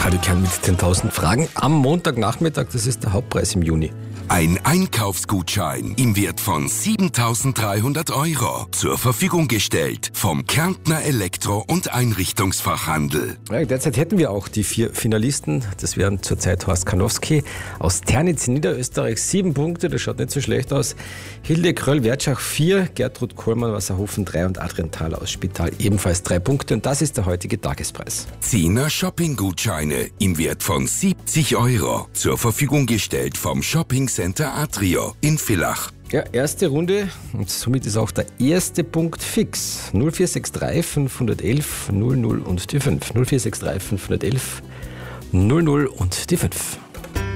Radio Kern mit 10.000 Fragen am Montagnachmittag, das ist der Hauptpreis im Juni. Ein Einkaufsgutschein im Wert von 7.300 € zur Verfügung gestellt vom Kärntner Elektro- und Einrichtungsfachhandel. Ja, derzeit hätten wir auch die 4 Finalisten. Das wären zurzeit Horst Karnowski aus Ternitz in Niederösterreich 7 Punkte, das schaut nicht so schlecht aus. Hilde Kröll-Wertschach 4, Gertrud Kohlmann Wasserhofen 3 und Adrian Thaler aus Spital ebenfalls 3 Punkte. Und das ist der heutige Tagespreis. 10er Shopping-Gutscheine im Wert von 70 € zur Verfügung gestellt vom Shoppingcenter Atrio in Villach. Ja, erste Runde und somit ist auch der erste Punkt fix. 0463 511 00 und die 5. 0463 511 00 und die 5.